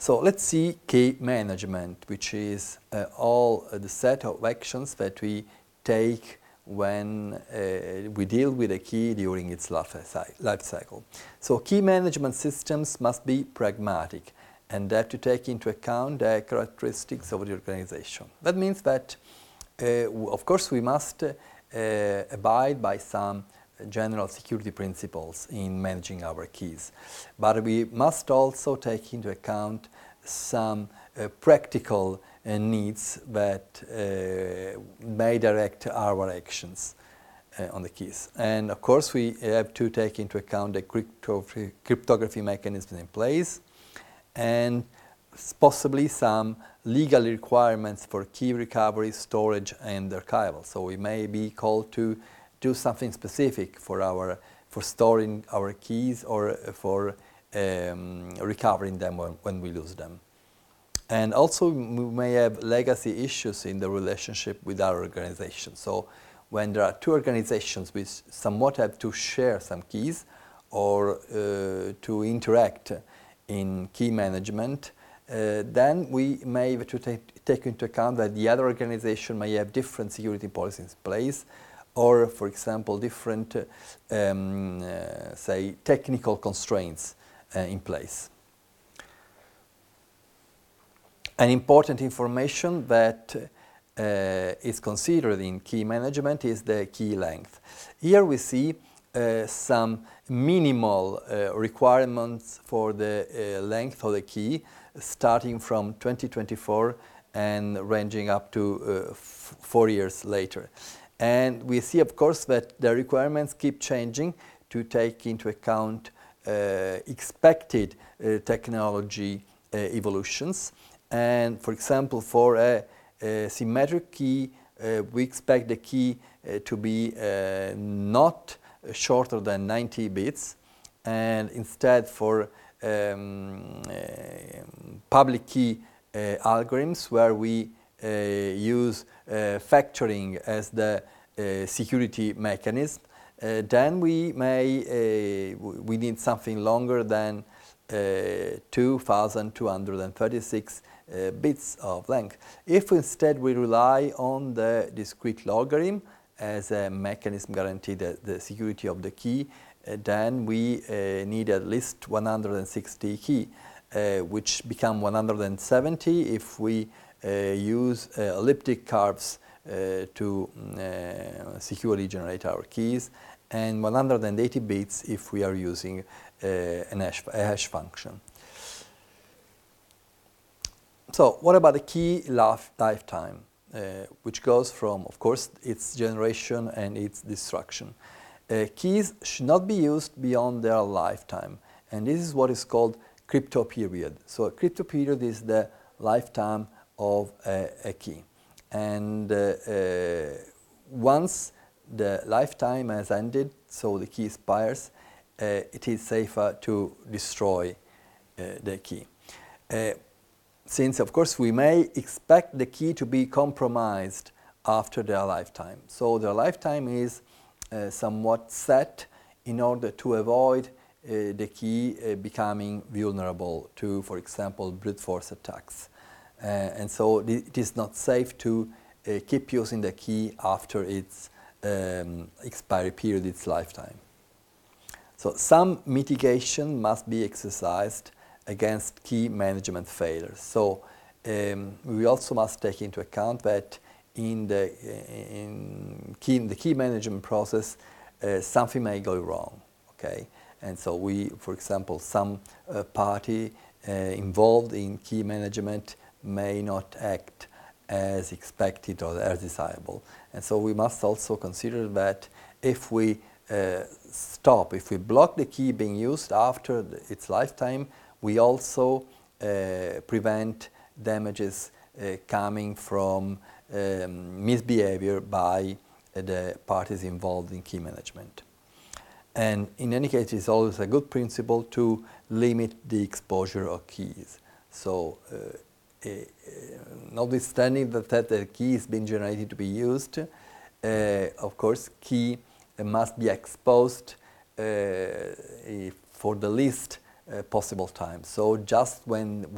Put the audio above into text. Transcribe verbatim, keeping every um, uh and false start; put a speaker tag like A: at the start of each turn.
A: So let's see key management, which is uh, all uh, the set of actions that we take when uh, we deal with a key during its life cycle. So key management systems must be pragmatic and have to take into account the characteristics of the organization. That means that, uh, of course, we must uh, abide by some general security principles in managing our keys. But we must also take into account some uh, practical uh, needs that uh, may direct our actions uh, on the keys. And of course we have to take into account the cryptography, cryptography mechanisms in place and possibly some legal requirements for key recovery, storage and archival. So we may be called to do something specific for our for storing our keys or for um, recovering them when, when we lose them. And also we may have legacy issues in the relationship with our organization. So when there are two organizations which somewhat have to share some keys or uh, to interact in key management, uh, then we may have to take, take into account that the other organization may have different security policies in place, or, for example, different, uh, um, uh, say, technical constraints uh, in place. An important information that uh, is considered in key management is the key length. Here we see uh, some minimal uh, requirements for the uh, length of the key, starting from twenty twenty-four and ranging up to uh, four years later. And we see, of course, that the requirements keep changing to take into account uh, expected uh, technology uh, evolutions. And for example, for a, a symmetric key, uh, we expect the key uh, to be uh, not shorter than ninety bits, and instead for um, uh, public key uh, algorithms where we uh, use uh, factoring as the uh, security mechanism, uh, then we may uh, we need something longer than uh, two thousand two hundred thirty-six uh, bits of length. If instead we rely on the discrete logarithm as a mechanism guarantee the, the security of the key, uh, then we uh, need at least one hundred sixty key, uh, which become one hundred seventy if we uh, use uh, elliptic curves uh, to uh, securely generate our keys, and one hundred eighty bits if we are using uh, an hash, a hash function. So what about the key life, lifetime? Uh, which goes from, of course, its generation and its destruction. Uh, keys should not be used beyond their lifetime, and this is what is called crypto period. So a crypto period is the lifetime of a, a key, and uh, uh, once the lifetime has ended, so the key expires, uh, it is safer to destroy uh, the key. Uh, Since, of course, we may expect the key to be compromised after their lifetime. So their lifetime is uh, somewhat set in order to avoid uh, the key uh, becoming vulnerable to, for example, brute force attacks. Uh, and so it is not safe to uh, keep using the key after its um, expiry period, its lifetime. So some mitigation must be exercised against key management failures. So um, we also must take into account that in the, in key, in the key management process, uh, something may go wrong, okay? And so we, for example, some uh, party uh, involved in key management may not act as expected or as desirable. And so we must also consider that if we uh, stop, if we block the key being used after the, its lifetime, we also uh, prevent damages uh, coming from um, misbehavior by uh, the parties involved in key management. And in any case, it's always a good principle to limit the exposure of keys. So, uh, uh, notwithstanding the fact that the key is being generated to be used, uh, of course, key must be exposed uh, for the least Uh, possible time. So just when